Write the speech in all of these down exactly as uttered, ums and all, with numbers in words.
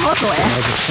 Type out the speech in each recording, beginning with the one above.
好走哎。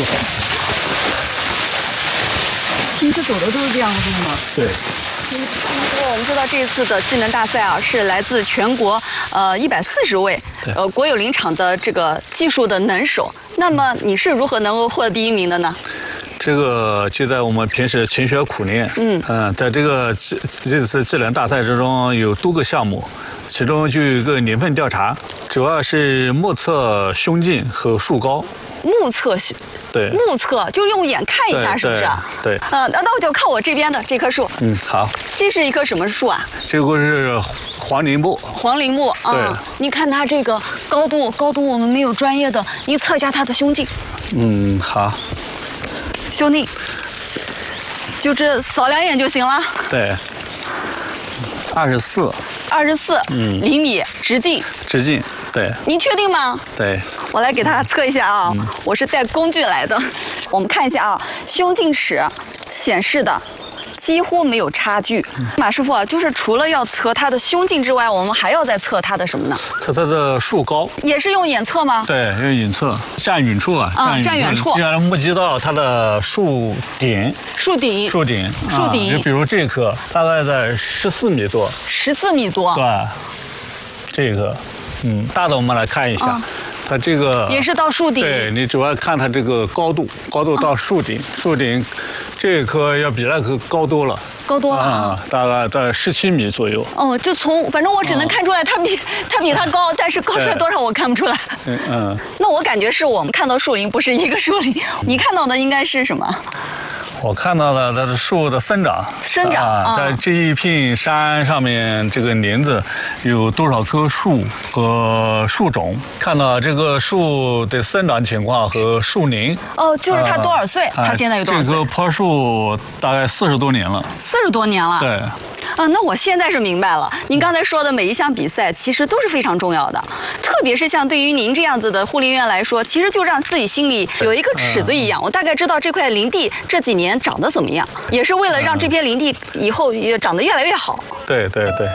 平时走的都是这样子的吗？ 对。 我们知道这次的技能大赛啊，是来自全国呃一百四十位呃国有林场的这个技术的能手。那么你是如何能够获得第一名的呢？ 这个就在我们平时勤学苦练，嗯嗯、呃，在这个这这次智能大赛之中有多个项目，其中就有一个年份调查，主要是目测胸径和树高。 目测对， 目测就用眼看一下，是不是？ 对。 呃，那那我就看我这边的这棵树。 嗯，好。 这是一棵什么树啊？ 这个是黄柃木。 黄柃木啊。对。你看它这个高度，高度我们没有专业的，你测一下它的胸径。 嗯，好。 胸径，就这扫两眼就行了。 对。二十四。 二十四。嗯。厘米直径。 直径。对， 你确定吗？ 对， 我来给他测一下啊，嗯、我是带工具来的。我们看一下啊，胸径尺显示的几乎没有差距。嗯、马师傅啊，就是除了要测它的胸径之外，我们还要再测它的什么呢？ 测它的树高。也是用眼测吗？ 对，用眼测，站远处啊， 啊，站远处， 要目击到它的树顶。 树顶。 树顶。 树顶。 就、啊、比如这棵，大概在十四米多。 十四米多。 对，这个。嗯，大的我们来看一下，啊、它这个也是到树顶。 对，你主要看它这个高度，高度到树顶，啊、树顶这棵要比那棵高多了， 高多了啊，大概在十七米左右。 哦，就从反正我只能看出来它比、啊、它比它高，但是高出来多少我看不出来。 嗯嗯。 那我感觉是我们看到树林不是一个树林，你看到的应该是什么？ 我看到了它的树的生长， 生长啊，在这一片山上面，这个林子有多少棵树和树种？看到这个树的生长情况和树龄。 哦，就是它多少岁？啊、它现在有多少岁？ 这棵柏树大概四十多年了。 四十多年了。 对。 啊，那我现在是明白了。您刚才说的每一项比赛其实都是非常重要的，特别是像对于您这样子的护林员来说，其实就让自己心里有一个尺子一样，我大概知道这块林地这几年长得怎么样，也是为了让这片林地以后也长得越来越好。 对对对。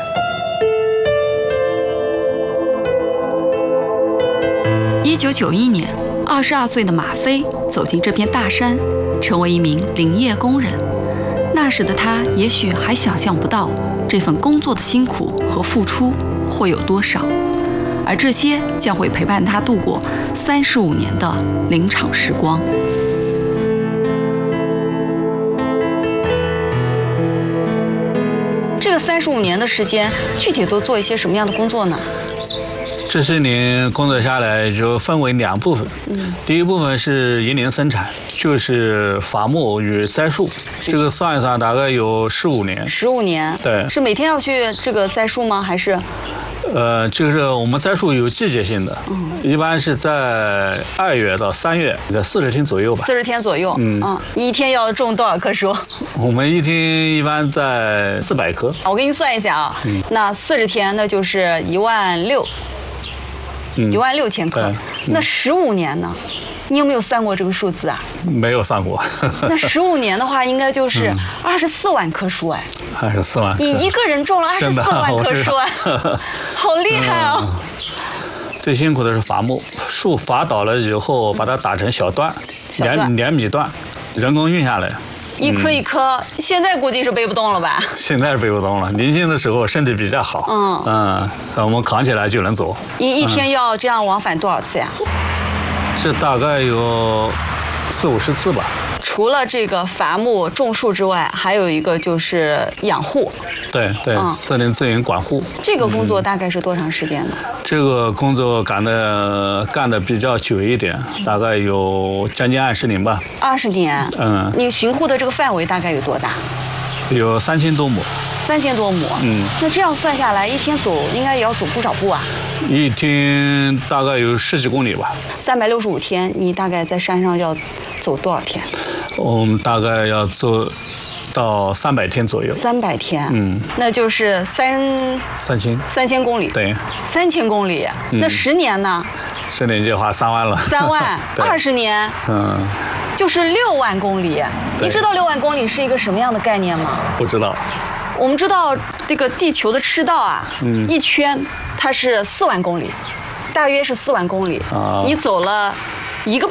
一九九一年，二十二岁的马飞走进这片大山，成为一名林业工人。那时的他也许还想象不到这份工作的辛苦和付出会有多少，而这些将会陪伴他度过三十五年的林场时光。 这个三十五年的时间，具体都做一些什么样的工作呢？ 这些年工作下来就分为两部分，嗯，第一部分是营林生产，就是伐木与栽树，这个算一算大概有十五年。 十五年， 对， 是每天要去这个栽树吗？还是？ 呃，就是我们栽树有季节性的，嗯，一般是在二月到三月，在四十天左右吧。 四十天左右，嗯嗯，你一天要种多少棵树？ 我们一天一般在四百棵。 我给你算一下啊，嗯、那四十天那就是一万六。一万六千棵，嗯、那十五年呢？你有没有算过这个数字啊？ 没有算过。 那十五年的话，应该就是二十四万棵树哎。 二十四万棵。 你一个人种了二十四万棵树哎，好厉害啊！嗯、 最辛苦的是伐木，树伐倒了以后，把它打成小段，两两米段，人工运下来。 一颗一颗，嗯、现在估计是背不动了吧？ 现在是背不动了。年轻的时候身体比较好，嗯嗯，我们扛起来就能走。 一一天要这样往返多少次呀？ 这大概有四五十次吧。 除了这个伐木种树之外，还有一个就是养护。 对对，嗯、森林资源管护。 这个工作大概是多长时间呢？ 嗯、这个工作干的干的比较久一点，大概有将近二十年吧。 二十年。嗯。你巡护的这个范围大概有多大？ 有三千多亩。 三千多亩。嗯。那这样算下来，一天走应该也要走不少步啊。 一天大概有十几公里吧。 三百六十五天，你大概在山上要走多少天？ 我们大概要走到三百天左右。 三百天，嗯，那就是三三千三千公里。 对， 三千公里。嗯、那十年呢？ 十年就花三万了。 三万，二十年，嗯，就是六万公里。你知道六万公里是一个什么样的概念吗？ 不知道。 我们知道这个地球的赤道啊，嗯，一圈它是四万公里，大约是四万公里。啊，你走了一个